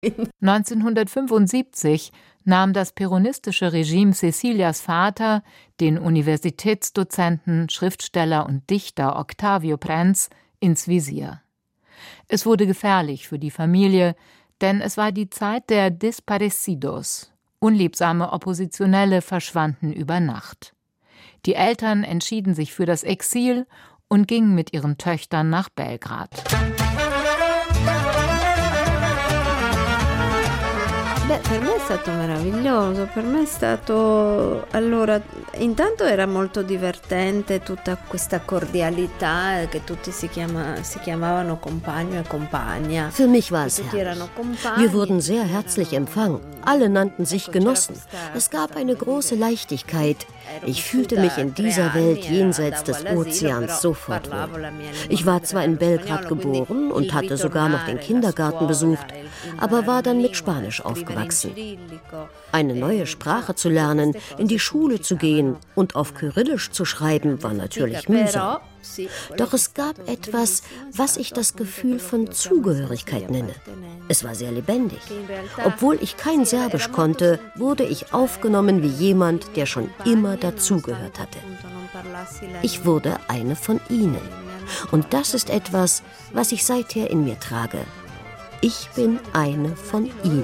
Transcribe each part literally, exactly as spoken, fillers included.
neunzehnhundertfünfundsiebzig nahm das peronistische Regime Cecilias Vater, den Universitätsdozenten, Schriftsteller und Dichter Octavio Prenz, ins Visier. Es wurde gefährlich für die Familie, denn es war die Zeit der Desaparecidos. Unliebsame Oppositionelle verschwanden über Nacht. Die Eltern entschieden sich für das Exil und gingen mit ihren Töchtern nach Belgrad. Beh, per me è stato meraviglioso, per me è stato, allora, intanto era molto divertente tutta questa cordialità, che tutti si, chiama, si chiamavano compagno e compagna. Für mich war es herrlich. Wir wurden sehr herzlich empfangen. Alle nannten sich Genossen. Es gab eine große Leichtigkeit. Ich fühlte mich in dieser Welt jenseits des Ozeans sofort wohl. Ich war zwar in Belgrad geboren und hatte sogar noch den Kindergarten besucht, aber war dann mit Spanisch aufgewachsen. Eine neue Sprache zu lernen, in die Schule zu gehen und auf Kyrillisch zu schreiben, war natürlich mühsam. Doch es gab etwas, was ich das Gefühl von Zugehörigkeit nenne. Es war sehr lebendig. Obwohl ich kein Serbisch konnte, wurde ich aufgenommen wie jemand, der schon immer dazugehört hatte. Ich wurde eine von ihnen. Und das ist etwas, was ich seither in mir trage. Ich bin eine von ihnen.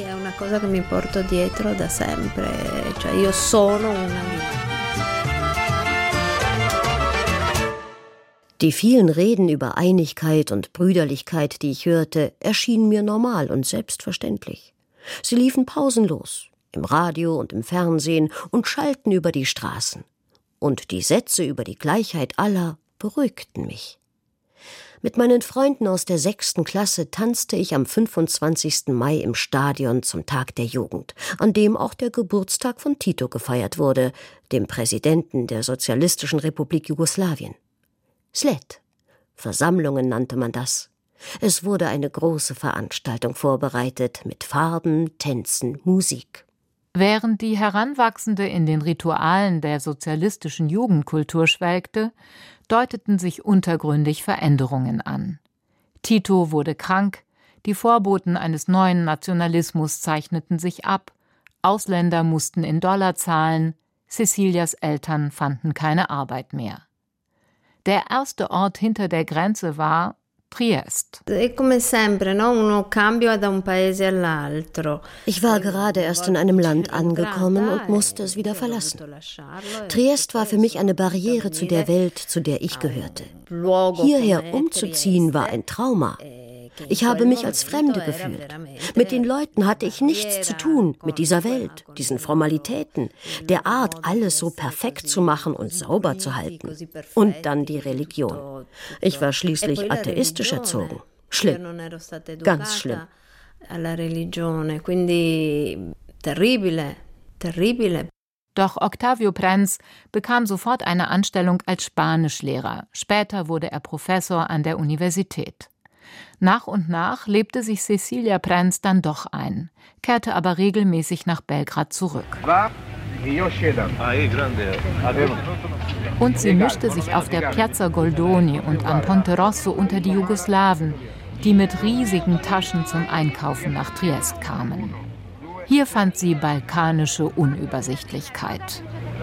Die vielen Reden über Einigkeit und Brüderlichkeit, die ich hörte, erschienen mir normal und selbstverständlich. Sie liefen pausenlos, im Radio und im Fernsehen und schallten über die Straßen. Und die Sätze über die Gleichheit aller beruhigten mich. Mit meinen Freunden aus der sechsten Klasse tanzte ich am fünfundzwanzigsten Mai im Stadion zum Tag der Jugend, an dem auch der Geburtstag von Tito gefeiert wurde, dem Präsidenten der Sozialistischen Republik Jugoslawien. Slet, Versammlungen nannte man das. Es wurde eine große Veranstaltung vorbereitet mit Farben, Tänzen, Musik. Während die Heranwachsende in den Ritualen der sozialistischen Jugendkultur schwelgte, deuteten sich untergründig Veränderungen an. Tito wurde krank, die Vorboten eines neuen Nationalismus zeichneten sich ab, Ausländer mussten in Dollar zahlen, Cecilias Eltern fanden keine Arbeit mehr. Der erste Ort hinter der Grenze war Triest. Ich war gerade erst in einem Land angekommen und musste es wieder verlassen. Triest war für mich eine Barriere zu der Welt, zu der ich gehörte. Hierher umzuziehen war ein Trauma. Ich habe mich als Fremde gefühlt. Mit den Leuten hatte ich nichts zu tun, mit dieser Welt, diesen Formalitäten, der Art, alles so perfekt zu machen und sauber zu halten. Und dann die Religion. Ich war schließlich atheistisch erzogen. Schlimm. Ganz schlimm. Doch Octavio Prenz bekam sofort eine Anstellung als Spanischlehrer. Später wurde er Professor an der Universität. Nach und nach lebte sich Cecilia Prenz dann doch ein, kehrte aber regelmäßig nach Belgrad zurück. Und sie mischte sich auf der Piazza Goldoni und am Ponte Rosso unter die Jugoslawen, die mit riesigen Taschen zum Einkaufen nach Triest kamen. Hier fand sie balkanische Unübersichtlichkeit.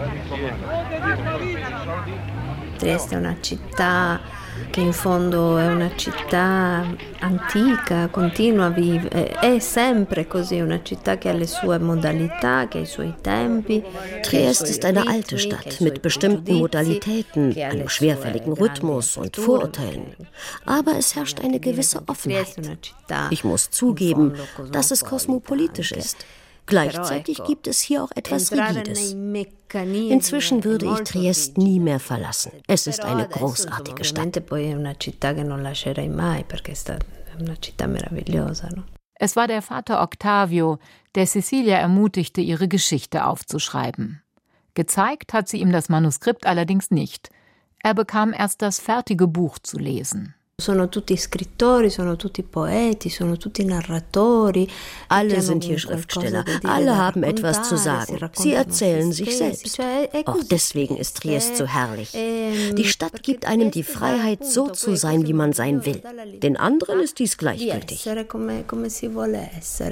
Trieste è una città che in fondo è una città antica, continua a vivere, è sempre così, una città che ha le sue modalità, che ha i suoi tempi. Triest ist eine alte Stadt mit bestimmten Modalitäten, einem schwerfälligen Rhythmus und Vorurteilen. Aber es herrscht eine gewisse Offenheit. Ich muss zugeben, dass es kosmopolitisch ist. Gleichzeitig gibt es hier auch etwas Rigides. Inzwischen würde ich Triest nie mehr verlassen. Es ist eine großartige Stadt. Es war der Vater Octavio, der Cecilia ermutigte, ihre Geschichte aufzuschreiben. Gezeigt hat sie ihm das Manuskript allerdings nicht. Er bekam erst das fertige Buch zu lesen. Sono tutti scrittori, sono tutti poeti, sono tutti narratori. Alle sind hier Schriftsteller, alle haben etwas zu sagen. Sie erzählen sich selbst. Auch deswegen ist Triest so herrlich. Die Stadt gibt einem die Freiheit, so zu sein, wie man sein will. Den anderen ist dies gleichgültig.